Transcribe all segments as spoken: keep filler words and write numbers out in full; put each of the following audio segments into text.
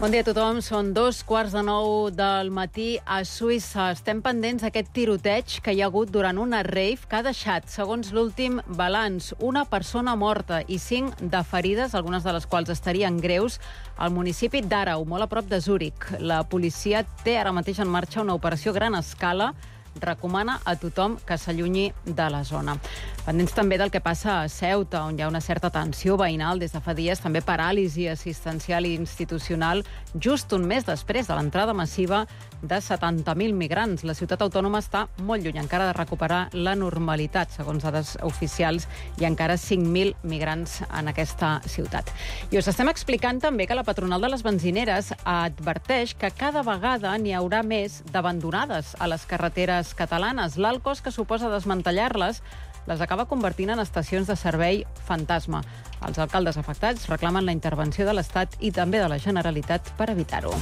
Bon dia a tothom, són dos quarts de nou del matí a Suïssa. Estem pendents d'aquest tiroteig que hi ha hagut durant una rave que ha deixat, segons l'últim balanç, una persona morta i cinc de ferides, algunes de les quals estarien greus, al municipi d'Aarau, molt a prop de Zúrich. La policia té ara mateix en marxa una operació a gran escala, recomana a tothom que s'allunyi de la zona. Pendents també del que passa a Ceuta, on hi ha una certa tensió veïnal des de fa dies, també paràlisi assistencial i institucional, just un mes després de l'entrada massiva de setanta mil migrants. La ciutat autònoma està molt lluny encara de recuperar la normalitat, segons dades oficials, i encara cinc mil migrants en aquesta ciutat. I us estem explicant també que la patronal de les benzineres adverteix que cada vegada n'hi haurà més d'abandonades a les carreteres catalanes. L'alt cost que suposa desmantellar-les les acaba convertint en estacions de servei fantasma. Els alcaldes afectats reclamen la intervenció de l'Estat i també de la Generalitat per evitar-ho.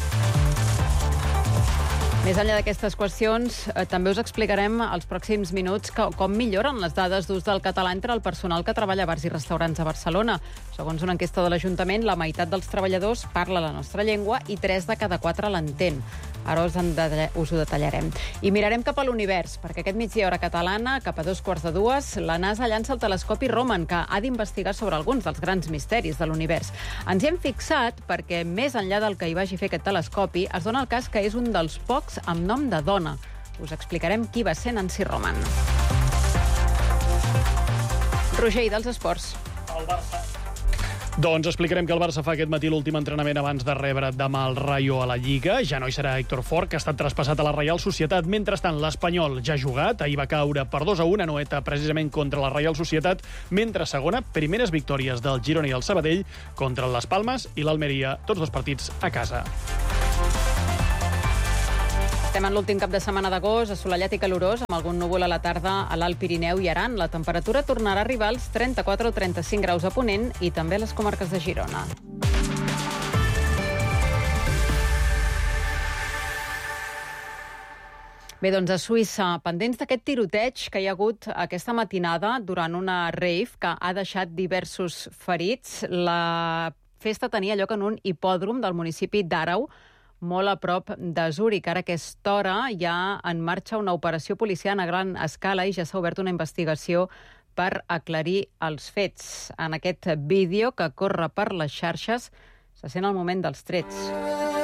Més enllà d'aquestes qüestions, eh, també us explicarem als pròxims minuts que, com milloren les dades d'ús del català entre el personal que treballa a bars i restaurants a Barcelona. Segons una enquesta de l'Ajuntament, la meitat dels treballadors parla la nostra llengua i tres de cada quatre l'entén. Ara us, en de, us ho detallarem. I mirarem cap a l'univers, perquè aquest migdia hora catalana, cap a dos quarts de dues, la NASA llança el telescopi Roman, que ha d'investigar sobre alguns dels grans misteris de l'univers. Ens hi hem fixat perquè, més enllà del que hi vagi a fer aquest telescopi, es dona el cas que és un dels pocs amb nom de dona. Us explicarem qui va ser Nancy Roman. Roger, i dels esports? El Barça. Doncs explicarem que el Barça fa aquest matí l'últim entrenament abans de rebre demà el Rayo a la Lliga. Ja no hi serà Héctor Fort, que ha estat traspassat a la Reial Societat. Mentrestant, l'Espanyol ja ha jugat. Ahir va caure per dos a un a Noeta, precisament contra la Reial Societat. Mentre segona, primeres victòries del Girona i el Sabadell contra les Palmes i l'Almeria. Tots dos partits a casa. Estem en l'últim cap de setmana d'agost, assolellat i calorós, amb algun núvol a la tarda a l'Alt Pirineu i Aran. La temperatura tornarà a arribar als trenta-quatre o trenta-cinc graus a Ponent i també a les comarques de Girona. Bé, doncs a Suïssa, pendents d'aquest tiroteig que hi ha hagut aquesta matinada durant una rave que ha deixat diversos ferits. La festa tenia lloc en un hipòdrom del municipi d'Aarau, molt a prop de Zúrich. Ara a aquesta hora hi ha en marxa una operació policial a gran escala i ja s'ha obert una investigació per aclarir els fets. En aquest vídeo que corre per les xarxes se sent el moment dels trets.